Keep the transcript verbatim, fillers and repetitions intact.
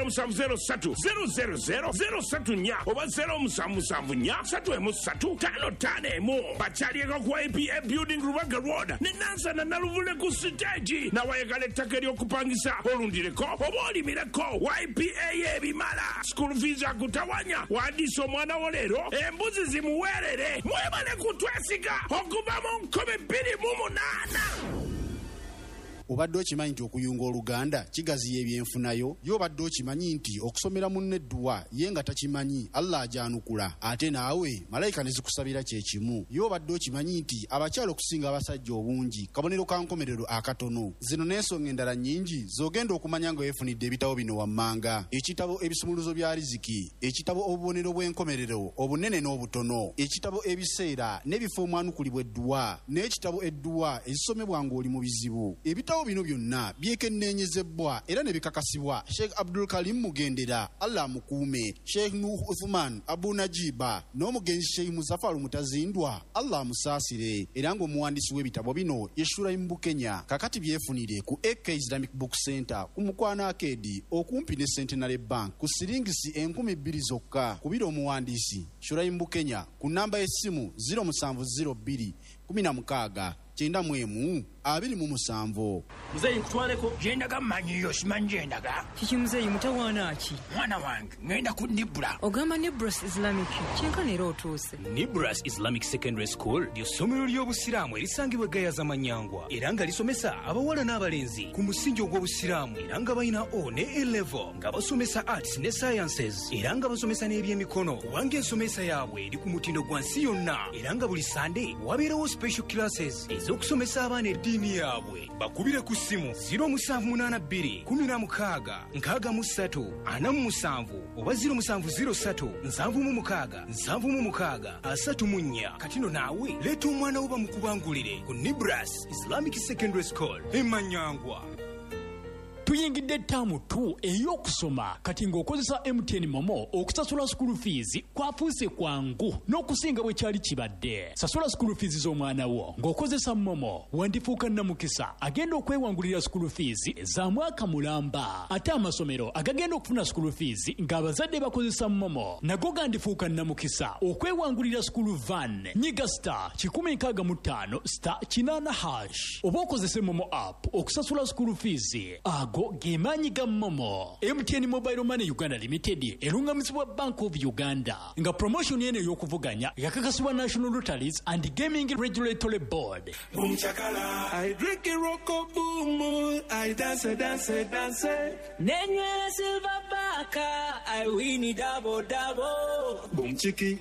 zero musanvu zero satu zero zero zero zero satu nya oba zero musanvu musanvu nya satu emu satu tano tano emu bakyalieko ku I P A building Rubaga Road ne Nansa na Naluvule ku stage na wayagala ettaka ery'okupangisa olundireko oba olimireko Y P A y'ebimala school fees akutawanya wandiisa omwana wo leero embuzi zimuweerere mwebale kutwesiga okuva mu nkumi bbiri mu munaana. Obadde okimanyi nti okuyunga oluganda kigaziya ebyenfunayo? Y'obadde okimanyi nti okusomera munne edduwa ye nga takimanyi Allah ajanukula ate naawe malayika ne zikusabira kye kimu? Y'obadde okimanyi nti abakyala okusinga abasajja obungi kabonero ka nkomerero akatono? Zino n'ensonga endala nnyingi z'ogenda okumanya nga weefunidde ebitabo bino wammanga: ekitabo ebisumuluzo bya riziki, ekitabo obubonero bw'enkomerero obunene n'obutono, ekitabo ebiseera n'ebifo omwanukulibwa edduwa, n'ekitabo edduwa ezisomebwa ng'oli mu bizibu. Ebitabo bino byonna byekenneenyezebwa era ne bikakasibwa Sheikh Abdul Karim Mugendera, Allah mukuume, Sheikh Nuh Uthman Abu Najiba n'omugenzi Sheikh Muzaffar Mutazindwa, Allah musaasire, era ng'omuwandiisi w'ebitabo bino ye Shuraim Bukenya. Kakati byefunire ku A K Islamic Book Center ku Mukwano Arcade okumpi ne Centenary Bank ku siringisi enkumi bbiri zokka. Kubira omuwandiisi Shuraim Bukenya ku namba y'essimu zero musanvu zero bbiri kumi na mukaaga kyenda mu emu abiri mu musanvu. Muzeyi nkutwaleko gyendaga mmanyiyo simanyi gyendaga. Kiki muzeyi mutawaana ki? Mwana wange ngenda ku Nibra. Ogamba Nibras Islamic kyenkana era otuuse. Nibras Islamic Secondary School ly'essomero ly'obusiraamu erisangibwa Gayaza Manyangwa era nga lisomesa abawala n'abalenzi ku musingi ogw'obusiraamu era nga balina O ne A level nga basomesa arts ne sciences era nga basomesa n'ebyemikono kubanga ensomesa yaabwe eri ku mutindo gwa nsi yonna era nga buli Sunday wabeerawo special classes ez'okusomesa abaana eddiini yaabwe. Bakubire ku ssimu zero musanvu munaana bbiri kumi na mukaaga nkaaga mu ssatu ana mu musanvu oba zero musanvu zero ssatu nsanvu mu mukaaga nsanvu mu mukaaga asatu mu nnya. Katino naawe leeta omwana wo bamukubangulire ku Nibras Islamic Secondary School e Manyangwa. Tuyingidde ttaamu tu ey'okusoma kati ng'okozesa M T N Momo okusasula school fees kwafuuse kwangu n'okusinga bwe kyali kibadde. Sasula school fees z'omwana wo ng'okozesa Momo wandifuuka nnamukisa agenda okwewangulira school fees za mwaka mulamba. Ate amasomero agagenda okufuna school fees ng'abazadde bakozesa Momo nago gandifuuka nnamukisa okwewangulira school van. Nyiga star kikumi nkaaga mu ttaano star kinaana hash oba okozese Momo app okusasula school fees. Ago gemanyi ga Momo. M T N Mobile Money Uganda Limited erungamizibwa Bank of Uganda nga promotion yene y'okuvuganya yakakasibwa National Lotteries and Gaming Regulatory Board. Boom chakala, I drink a rocko boom, I dance dance dance. Nenye silver baka, I win it double double. Boom chiki,